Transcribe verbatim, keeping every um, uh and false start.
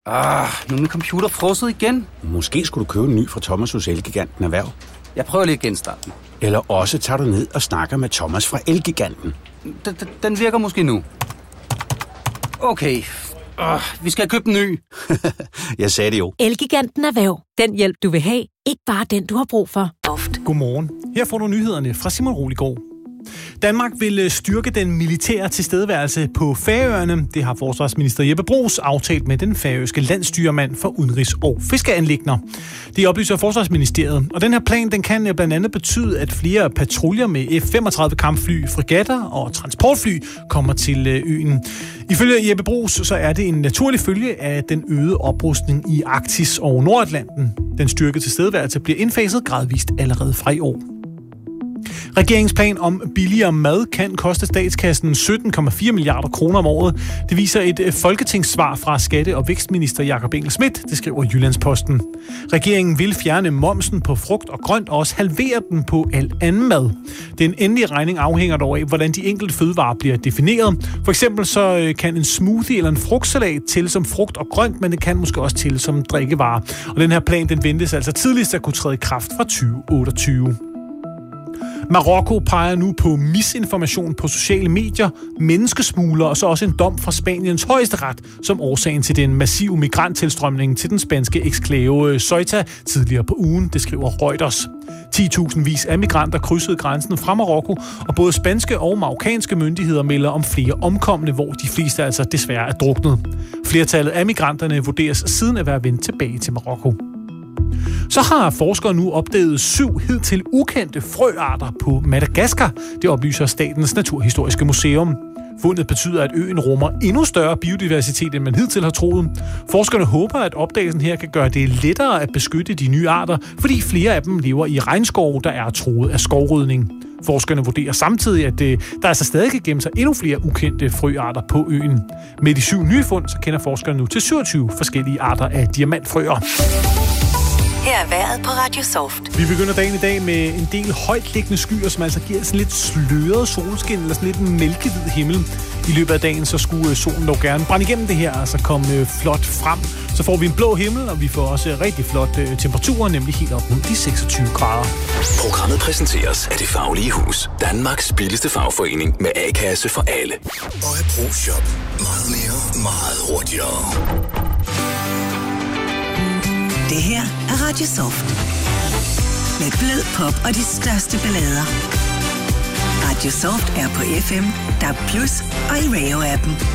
Ah, nu er min computer frosset igen. Måske skulle du købe en ny fra Thomas hos Elgiganten Erhverv. Jeg prøver lige at genstarte den. Eller også tager du ned og snakker med Thomas fra Elgiganten. Den, den virker måske nu. Okay. Uh, vi skal købe en ny. Jeg sagde det jo. Elgiganten Erhverv. Den hjælp, du vil have. Ikke bare den, du har brug for. Godmorgen. Her får du nyhederne fra Simon Roligård. Danmark vil styrke den militære tilstedeværelse på Færøerne. Det har forsvarsminister Jeppe Bruus aftalt med den færøske landstyrmand for udenrigs- og fiskeanliggender. Det oplyser Forsvarsministeriet, og den her plan den kan blandt andet betyde, at flere patruljer med F femogtredive kampfly, fregatter og transportfly kommer til øen. Ifølge Jeppe Bruus så er det en naturlig følge af den øgede oprustning i Arktis og Nordatlanten. Den styrkede tilstedeværelse bliver indfaset gradvist allerede fra i år. Regeringens plan om billigere mad kan koste statskassen sytten komma fire milliarder kroner om året. Det viser et folketingssvar fra skatte- og vækstminister Jakob Engel-Schmidt, det skriver Jyllandsposten. Regeringen vil fjerne momsen på frugt og grønt og også halvere den på al anden mad. Den endelige regning afhænger dog af, hvordan de enkelte fødevarer bliver defineret. For eksempel så kan en smoothie eller en frugtsalat tælle som frugt og grønt, men det kan måske også tælle som drikkevarer. Og den her plan den ventes altså tidligst at kunne træde i kraft fra tyve otteogtyve. Marokko peger nu på misinformation på sociale medier, menneskesmugler og så også en dom fra Spaniens højesteret som årsagen til den massive migranttilstrømning til den spanske eksklave Ceuta tidligere på ugen, det skriver Reuters. ti tusind vis af migranter krydsede grænsen fra Marokko, og både spanske og marokkanske myndigheder melder om flere omkomne, hvor de fleste altså desværre er druknet. Flertallet af migranterne vurderes siden at være vendt tilbage til Marokko. Så har forskere nu opdaget syv hidtil ukendte frøarter på Madagaskar. Det oplyser Statens Naturhistoriske Museum. Fundet betyder, at øen rummer endnu større biodiversitet, end man hidtil har troet. Forskerne håber, at opdagelsen her kan gøre det lettere at beskytte de nye arter, fordi flere af dem lever i regnskove, der er truet af skovrydning. Forskerne vurderer samtidig, at der altså stadig kan gemme sig endnu flere ukendte frøarter på øen. Med de syv nye fund, så kender forskerne nu til syvogtyve forskellige arter af diamantfrøer. Her er vejret på Radio Soft. Vi begynder dagen i dag med en del højtliggende skyer, som altså giver sådan lidt sløret solskin, eller sådan lidt en mælkehvid himmel. I løbet af dagen så skulle solen dog gerne brænde igennem det her, altså komme flot frem. Så får vi en blå himmel, og vi får også rigtig flot temperaturer, nemlig helt op mod de seksogtyve grader. Programmet præsenteres af Det Faglige Hus. Danmarks billigste fagforening med A-kasse for alle. Og et ProShop. Meget mere, meget hurtigere. Det her er Radio Soft. Med blød pop og de største ballader. Radio Soft er på F M, D A B plus og i Radio-appen.